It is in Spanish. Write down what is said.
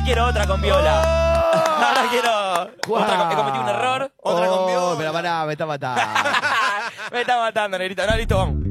quiero otra con viola. Ahora quiero otra he cometido un error, otra con viola. Pero pará, me está matando. Me está matando, negrito. No, listo, vamos.